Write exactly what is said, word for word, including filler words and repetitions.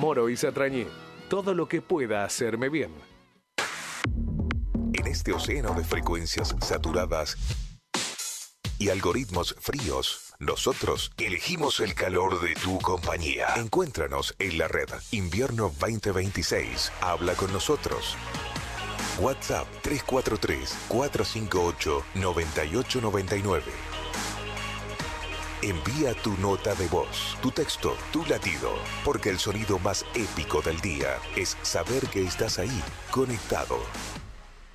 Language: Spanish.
Moro y Satrañí. Todo lo que pueda hacerme bien. En este océano de frecuencias saturadas y algoritmos fríos, nosotros elegimos el calor de tu compañía. Encuéntranos en la red Invierno veinte veintiséis. Habla con nosotros. WhatsApp tres cuatro tres, cuatro cinco ocho, nueve ocho nueve nueve. Envía tu nota de voz, tu texto, tu latido, porque el sonido más épico del día es saber que estás ahí, conectado.